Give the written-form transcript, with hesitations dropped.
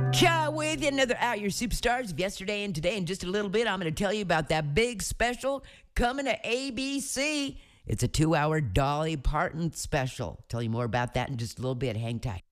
Cha with you, another Out Your Superstars of yesterday and today. In just a little bit, I'm going to tell you about that big special coming to ABC. It's a 2-hour Dolly Parton special. Tell you more about that in just a little bit. Hang tight.